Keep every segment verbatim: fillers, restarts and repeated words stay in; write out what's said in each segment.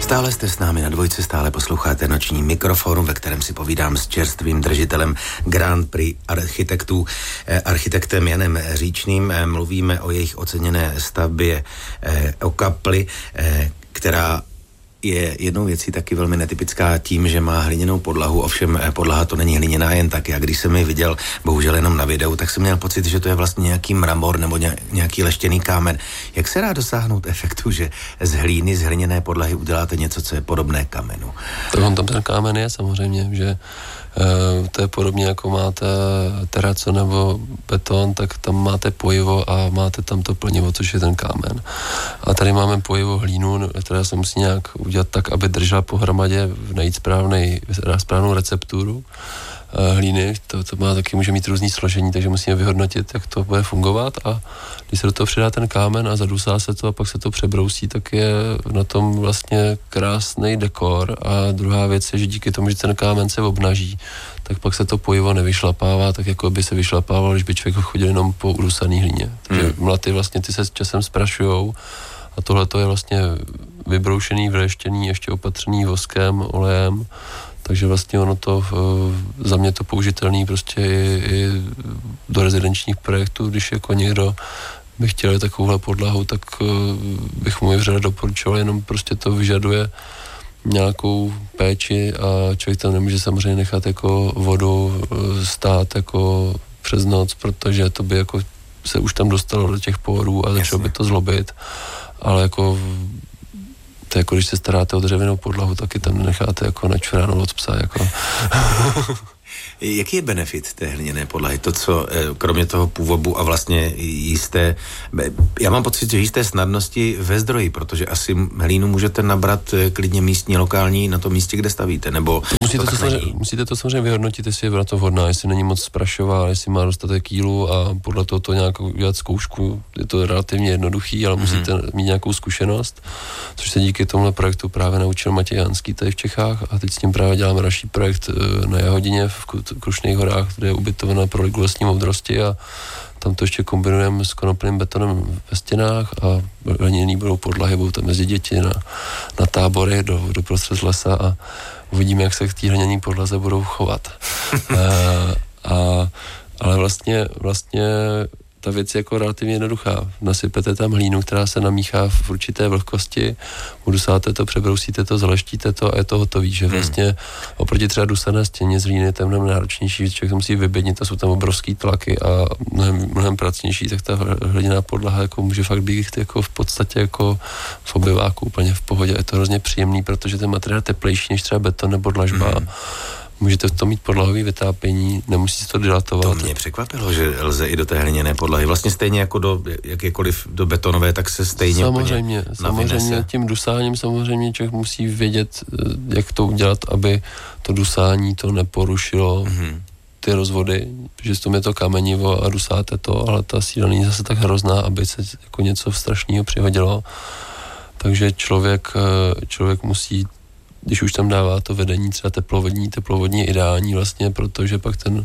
Stále jste s námi na Dvojce, stále posloucháte Noční mikrofon, ve kterém si povídám s čerstvým držitelem Grand Prix architektů, architektem Janem Říčným. Mluvíme o jejich oceněné stavbě o kapli, která je jednou věcí taky velmi netypická tím, že má hliněnou podlahu, ovšem podlaha to není hliněná jen tak. Já když jsem ji viděl, bohužel jenom na videu, tak jsem měl pocit, že to je vlastně nějaký mramor nebo nějaký leštěný kámen. Jak se dá dosáhnout efektu, že z hlíny, z hliněné podlahy uděláte něco, co je podobné kamenu? Tak on tam ten kámen je samozřejmě, že e, to je podobně jako máte teraco nebo beton, tak tam máte pojivo a máte tam to plnivo, což je ten kámen. A tady máme pojivo hlínu, která se musí nějak udělat tak, aby držela pohromadě, najít správnej, správnou recepturu hlíny. To, to má taky, může mít různý složení, takže musíme vyhodnotit, jak to bude fungovat, a když se do toho přidá ten kámen a zadusá se to a pak se to přebrousí, tak je na tom vlastně krásný dekor. A druhá věc je, že díky tomu, že ten kámen se obnaží, tak pak se to pojivo nevyšlapává, tak jako by se vyšlapávalo, když by člověk chodil jenom po udusaný hlíně. Takže hmm. mlaty vlastně ty se s časem zprašujou a tohle to je vlastně vybroušený, vreštěný, ještě opatřený voskem, olejem. Takže vlastně ono to, za mě to použitelný prostě i, i do rezidenčních projektů, když jako někdo by chtěl takovouhle podlahu, tak bych mu je vřele doporučoval, jenom prostě to vyžaduje nějakou péči a člověk tam nemůže samozřejmě nechat jako vodu stát jako přes noc, protože to by jako se už tam dostalo do těch porů a začalo by to zlobit, ale jako to je jako, když se staráte o dřevěnou podlahu, taky tam necháte jako načuráno od psa, jako. Jaký je benefit té hliněné podlahy? To, co kromě toho původu a vlastně jisté, já mám pocit, že jisté snadnosti ve zdroji, protože asi hlínu můžete nabrat klidně místní, lokální na tom místě, kde stavíte, nebo musíte to, to, samozřejmě, musíte to samozřejmě vyhodnotit, jestli je na to vhodná, jestli není moc sprašová, jestli má dostatek jílu a podle toho to nějak udělat zkoušku. Je to relativně jednoduchý, ale mm-hmm. musíte mít nějakou zkušenost, což se díky tomuhle projektu právě naučil Matěj Janský tady v Čechách a teď s tím právě děláme další projekt na Jahodině v Krušných horách, kde je ubytovaná pro ligu lesní moudrosti a tam to ještě kombinujeme s konopným betonem ve stěnách a hliněný budou podlahy, budou tam mezi děti na, na tábory do, do prostřed lesa a uvidíme, jak se k té hliněné podlaze budou chovat. a, a, ale vlastně, vlastně ta věc je jako relativně jednoduchá. Nasypete tam hlínu, která se namíchá v určité vlhkosti, udusáte to, přebrousíte to, zaleštíte to a je to hotový, že vlastně hmm. oproti třeba dusané stěně z hlíny je to mnohem náročnější, že člověk to musí vybědnit a jsou tam obrovský tlaky a mnohem, mnohem pracnější, tak ta hliněná podlaha jako může fakt být jako v podstatě jako v obyváku úplně v pohodě. Je to hrozně příjemný, protože ten materiál je teplejší než třeba beton nebo dlažba. Hmm. Můžete v tom mít podlahový vytápění, nemusí se to dilatovat. To mě překvapilo, že lze i do té hliněné podlahy. Vlastně stejně jako do jakékoliv do betonové, tak se stejně samozřejmě, samozřejmě tím dusáním samozřejmě člověk musí vědět, jak to udělat, aby to dusání to neporušilo mm-hmm. ty rozvody, že s tom je to kamenivo a dusáte to, ale ta síla není zase tak hrozná, aby se jako něco strašného přihodilo. Takže člověk, člověk musí, když už tam dává to vedení třeba teplovodní, teplovodní je ideální vlastně, protože pak ten,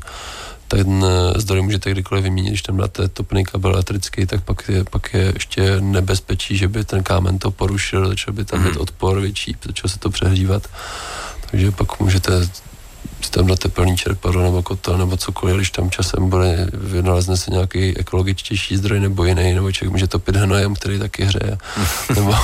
ten zdroj můžete kdykoliv vyměnit, když tam dáte topný kabel elektrický, tak pak je, pak je ještě nebezpečí, že by ten kámen to porušil, začal by tam být odpor větší, začal se to přehřívat, takže pak můžete si tam dáte plný čerpadlo nebo kotel nebo cokoliv, když tam časem bude vynalezne se nějaký ekologičtější zdroj nebo jiný, nebo člověk může topit hnojem, který taky hřeje. nebo...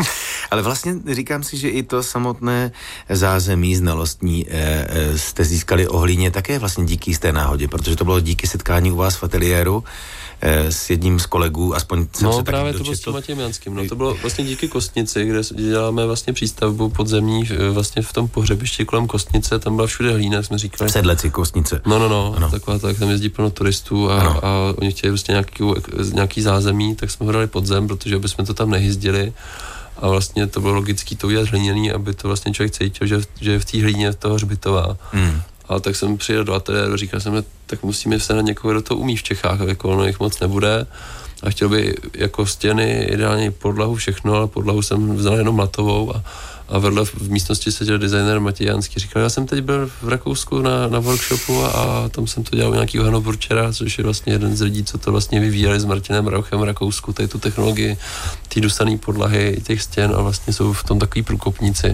Ale vlastně říkám si, že i to samotné zázemí znalostní e, e, jste získali o hlíně také vlastně díky té náhodě, protože to bylo díky setkání u vás v ateliéru e, s jedním z kolegů, aspoň jsem no, se taky právě to bylo s tím Matějem Janským, no to bylo vlastně díky Kostnici, kde děláme vlastně přístavbu podzemní vlastně v tom pohřebišti kolem Kostnice, tam byla všude hlína, jak jsme říkali. V Sedleci Kostnice. No, no, no, ano. Taková tak, tam jezdí plno turistů a, a oni chtěli prostě nějaký, nějaký zázemí, tak jsme ho dali podzem, protože aby jsme to tam nehyzdili. A vlastně to bylo logický to udělat hliněný, aby to vlastně člověk cítil, že, že je v té hlíně toho hřbitová. Mm. A tak jsem přijel do ateliéru, říkal jsem, tak musíme se na někoho, kdo to umí v Čechách, jako ono jich moc nebude. A chtěl by jako stěny, ideálně podlahu, všechno, ale podlahu jsem vzal jenom latovou a, a vedle v místnosti seděl designer Matěj Janský. Říkal, já jsem teď byl v Rakousku na, na workshopu a, a tam jsem to dělal u nějakého Hanoburčera, což je vlastně jeden z lidí, co to vlastně vyvíjeli s Martinem Rauchem v Rakousku, tady tu technologii, ty dusané podlahy těch stěn a vlastně jsou v tom takový průkopníci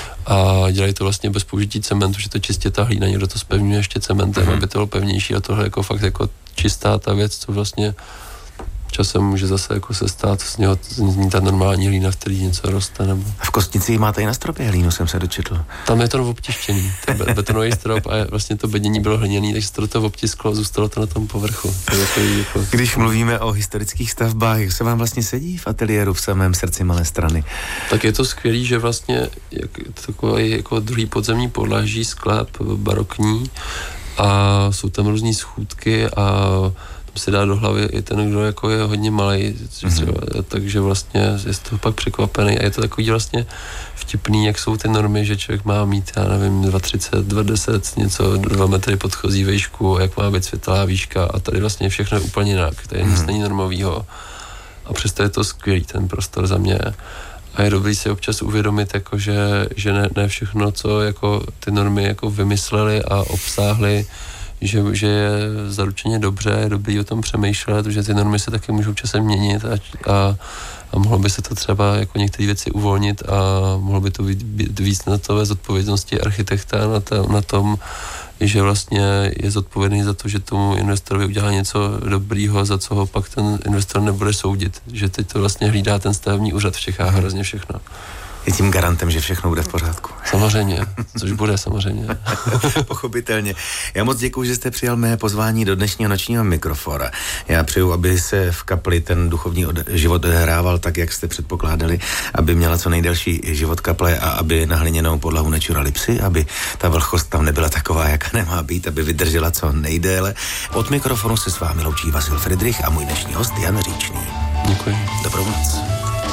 a dělají to vlastně bez použití cementu, že to čistě ta hlína, někdo to zpevňuje ještě cementem, mm-hmm. aby to bylo pevnější a tohle jako fakt jako čistá ta věc, co vlastně časem může zase jako se stát z něho zní ta normální hlína, v který něco roste. Nebo... A v Kostnici máte i na stropě hlínu, jsem se dočetl. Tam je to obtištěný, to je betonový strop a vlastně to bednění bylo hliněný, takže se to, to obtisklo a zůstalo to na tom povrchu. To je jako, jako... Když mluvíme o historických stavbách, jak se vám vlastně sedí v ateliéru v samém srdci Malé Strany? Tak je to skvělý, že vlastně jak, takový jako druhý podzemní podlaží, sklep barokní a jsou tam různý schůdky a si dá do hlavy i ten, kdo jako je hodně malej, mm-hmm. takže vlastně je z toho pak překvapený a je to takový vlastně vtipný, jak jsou ty normy, že člověk má mít, já nevím, dva třicet, dva deset, něco, dva metry podchozí vejšku, jak má být světlá výška a tady vlastně všechno je úplně jinak, tady mm-hmm. nic není normovýho a přesto je to skvělý ten prostor za mě. A je dobrý si občas uvědomit, jako že, že ne, ne všechno, co jako ty normy jako vymysleli a obsáhli, Že, že je zaručeně dobře, je dobrý o tom přemýšlet, že ty normy se taky můžou časem měnit a, a, a mohlo by se to třeba jako některé věci uvolnit a mohlo by to být, být víc na to zodpovědnosti architekta na, to, na tom, že vlastně je zodpovědný za to, že tomu investorovi udělá něco dobrýho, za co ho pak ten investor nebude soudit. Že teď to vlastně hlídá ten stavební úřad v Čechách hrozně všechno. Je tím garantem, že všechno bude v pořádku. Samozřejmě, což bude samozřejmě. Pochopitelně. Já moc děkuju, že jste přijal mé pozvání do dnešního nočního mikrofora. Já přeju, aby se v kapli ten duchovní od- život odehrával tak, jak jste předpokládali, aby měla co nejdelší život kaple a aby na hliněnou podlahu nečurali psy, aby ta vlhkost tam nebyla taková, jaká nemá být, aby vydržela co nejdéle. Od mikrofonu se s vámi loučí Vasil Friedrich a můj dnešní host Jan Říčný. Děkuji. Dobrou noc.